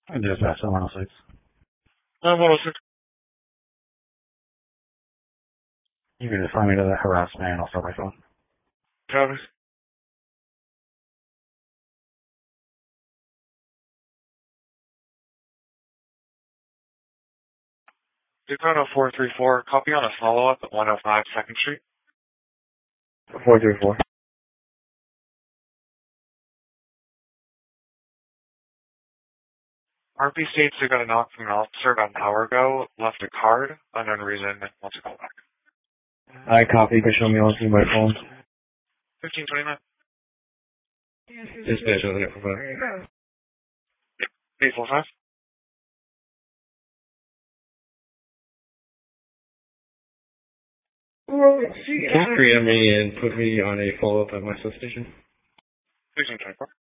I just passed 106. 106. You can just find me to the harassment and I'll start my phone. Copy. Daytona 434, copy on a follow-up at 105 2nd Street. 434. RP states they got a knock from an officer about an hour ago, left a card, unknown reason, wants to call back. I copy, you can show me all through my phone. 1529. Dispatch on it for 845. Carry me and put me on a follow-up at my substation. 1624.